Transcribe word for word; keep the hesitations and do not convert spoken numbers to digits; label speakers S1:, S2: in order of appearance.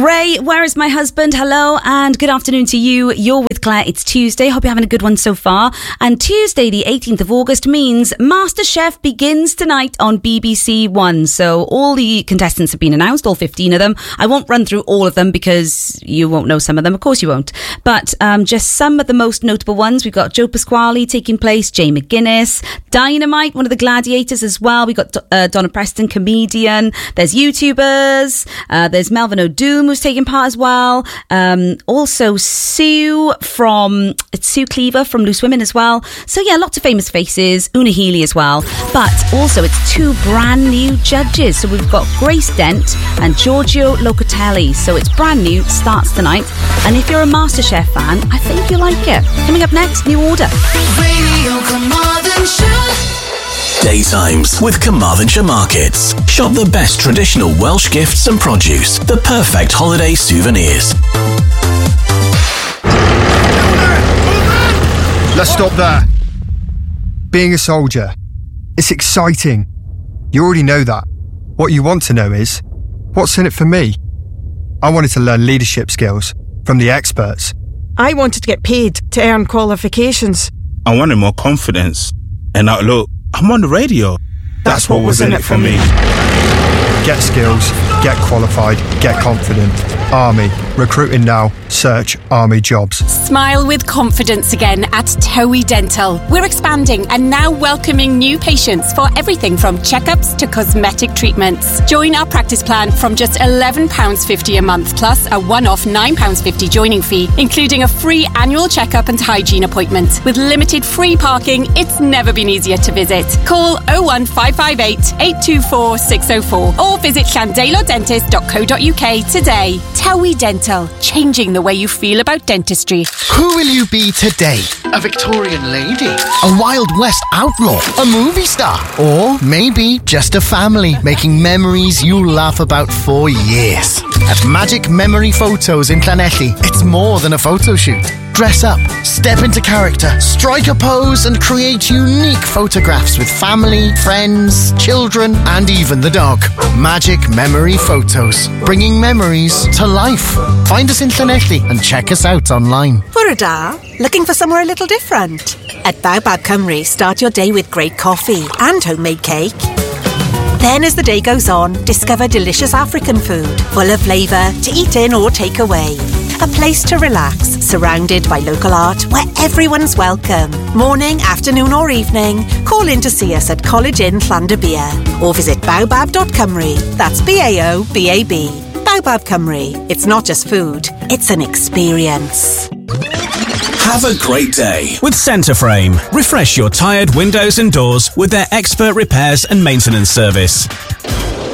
S1: Ray, where is my husband? Hello and good afternoon to you. You're with Claire. It's Tuesday. Hope you're having a good one so far. And Tuesday, the eighteenth of August, means MasterChef begins tonight on B B C One. So all the contestants have been announced, all fifteen of them. I won't run through all of them because you won't know some of them. Of course you won't. But um, just some of the most notable ones. We've got Joe Pasquale taking place, Jay McGuinness, Dynamite, one of the gladiators as well. We've got uh, Donna Preston, comedian. There's YouTubers. Uh, there's Melvin O'Doom, who's taking part as well. Um, also Sue from, it's Sue Cleaver from Loose Women as well. So yeah, lots of famous faces. Una Healy as well. But also it's two brand new judges. So we've got Grace Dent and Giorgio Locatelli. So it's brand new, starts tonight. And if you're a MasterChef fan, I think you'll like it. Coming up next, New Order.
S2: Radio Carmarthenshire.
S3: Daytimes with Carmarthenshire Markets. Shop the best traditional Welsh gifts and produce. The perfect holiday souvenirs.
S4: Let's stop there. Being a soldier, it's exciting. You already know that. What you want to know is, what's in it for me? I wanted to learn leadership skills from the experts.
S5: I wanted to get paid to earn qualifications.
S6: I wanted more confidence. And now look, I'm on the radio. That's, That's what, what was in it for me.
S4: Get skills, get qualified, get confident. Army. Recruiting now. Search Army Jobs.
S7: Smile with confidence again at Towie Dental. We're expanding and now welcoming new patients for everything from checkups to cosmetic treatments. Join our practice plan from just eleven pounds fifty a month plus a one-off nine pounds fifty joining fee, including a free annual checkup and hygiene appointment. With limited free parking, it's never been easier to visit. Call oh one five five eight, eight two four, six oh four or visit llandelo dentist dot co dot uk today. Towie Dental, changing the way you feel about dentistry.
S8: Who will you be today?
S9: A Victorian lady?
S8: A Wild West outlaw? A movie star? Or maybe just a family making memories you'll laugh about for years. At Magic Memory Photos in Llanelli, it's more than a photo shoot. Dress up, step into character, strike a pose and create unique photographs with family, friends, children and even the dog. Magic Memory Photos, bringing memories to life. Find us in Llanelli and check us out online.
S10: Fwrda, looking for somewhere a little different? At Baobab Cymru, start your day with great coffee and homemade cake. Then as the day goes on, discover delicious African food, full of flavour to eat in or take away. A place to relax, surrounded by local art where everyone's welcome. Morning, afternoon or evening, call in to see us at College Inn Llandybia or visit baobab dot cymru. That's B A O B A B. Baobab Cymru. It's not just food, it's an experience.
S3: Have a great day with Centreframe. Refresh your tired windows and doors with their expert repairs and maintenance service.